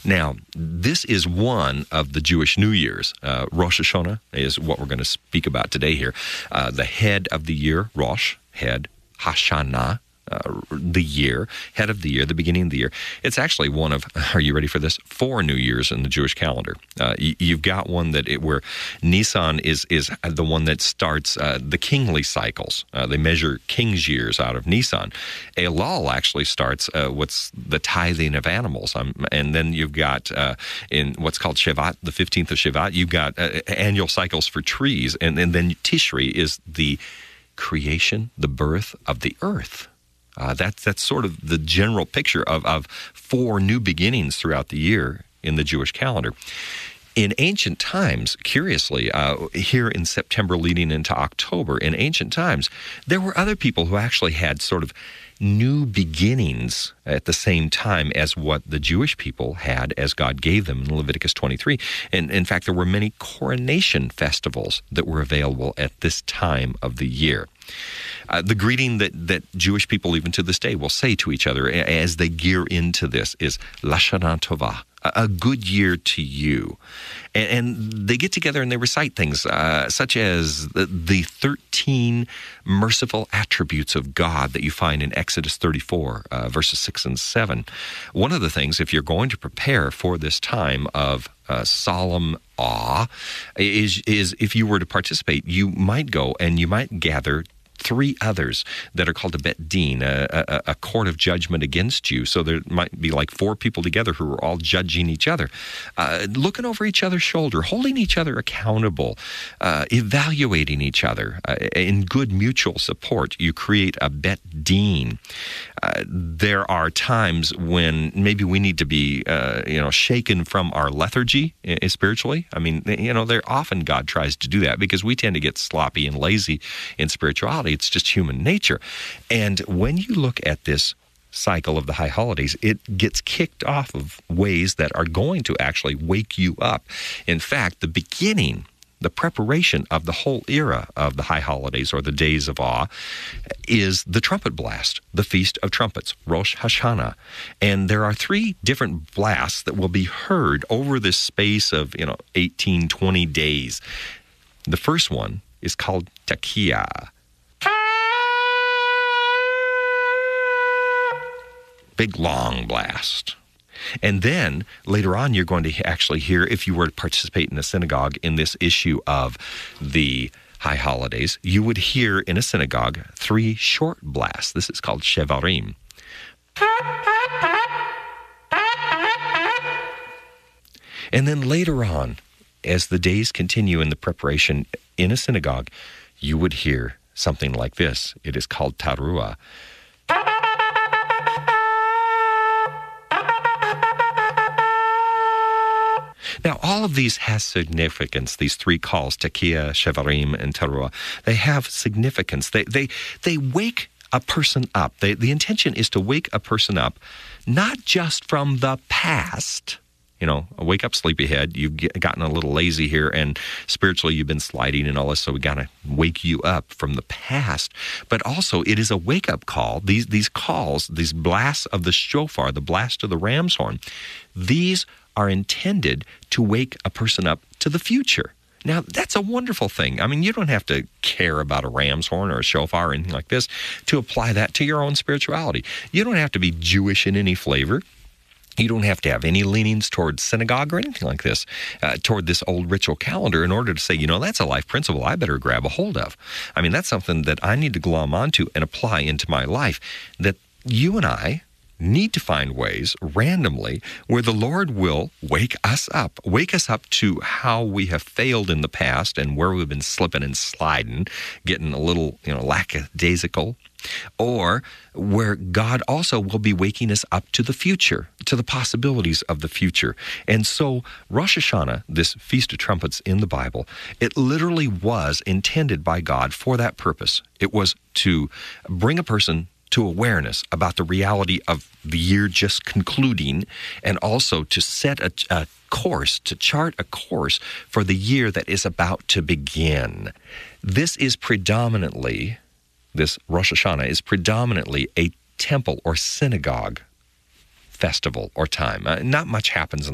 Now, this is one of the Jewish New Years. Rosh Hashanah is what we're going to speak about today here. The head of the year, Rosh, head, Hashanah, the year, head of the year, the beginning of the year. It's actually one of, are you ready for this? 4 New Years in the Jewish calendar. You've got one where Nisan is the one that starts the kingly cycles. They measure king's years out of Nisan. Elul actually starts what's the tithing of animals. And then you've got in what's called Shevat, the 15th of Shevat, you've got annual cycles for trees. And then Tishri is the creation, the birth of the earth. That's sort of the general picture of 4 new beginnings throughout the year in the Jewish calendar. In ancient times, curiously, here in September leading into October, in ancient times, there were other people who actually had sort of new beginnings at the same time as what the Jewish people had as God gave them in Leviticus 23. And in fact, there were many coronation festivals that were available at this time of the year. The greeting that Jewish people even to this day will say to each other as they gear into this is Lashana Tova, a good year to you. And they get together and they recite things such as the 13 merciful attributes of God that you find in Exodus 34, verses 6 and 7. One of the things, if you're going to prepare for this time of solemn awe, is if you were to participate, you might go and you might gather 3 others that are called a bet din, a court of judgment against you. So there might be like 4 people together who are all judging each other, looking over each other's shoulder, holding each other accountable, evaluating each other in good mutual support. You create a bet din. There are times when maybe we need to be, shaken from our lethargy spiritually. I mean, there often God tries to do that because we tend to get sloppy and lazy in spirituality. It's just human nature. And when you look at this cycle of the high holidays, it gets kicked off of ways that are going to actually wake you up. In fact, the beginning, the preparation of the whole era of the high holidays or the days of awe is the trumpet blast, the Feast of Trumpets, Rosh Hashanah. And there are 3 different blasts that will be heard over this space of, 18, 20 days. The first one is called Tekiah. Big, long blast. And then later on, you're going to actually hear, if you were to participate in a synagogue in this issue of the high holidays, you would hear in a synagogue 3 short blasts. This is called shevarim. And then later on, as the days continue in the preparation in a synagogue, you would hear something like this. It is called taruah. Now, all of these has significance, these 3 calls, Tekiah, Shevarim, and Teruah. They have significance. They wake a person up. The intention is to wake a person up, not just from the past. Wake up, sleepyhead. You've gotten a little lazy here, and spiritually you've been sliding and all this, so we got to wake you up from the past. But also, it is a wake-up call. These calls, these blasts of the shofar, the blast of the ram's horn, these are intended to wake a person up to the future. Now, that's a wonderful thing. I mean, you don't have to care about a ram's horn or a shofar or anything like this to apply that to your own spirituality. You don't have to be Jewish in any flavor. You don't have to have any leanings towards synagogue or anything like this, toward this old ritual calendar in order to say, that's a life principle I better grab a hold of. I mean, that's something that I need to glom onto and apply into my life, that you and I need to find ways randomly where the Lord will wake us up to how we have failed in the past and where we've been slipping and sliding, getting a little, lackadaisical, or where God also will be waking us up to the future, to the possibilities of the future. And so Rosh Hashanah, this Feast of Trumpets in the Bible, it literally was intended by God for that purpose. It was to bring a person to awareness about the reality of the year just concluding, and also to set a course, to chart a course for the year that is about to begin. This Rosh Hashanah is predominantly a temple or synagogue festival or time. Not much happens in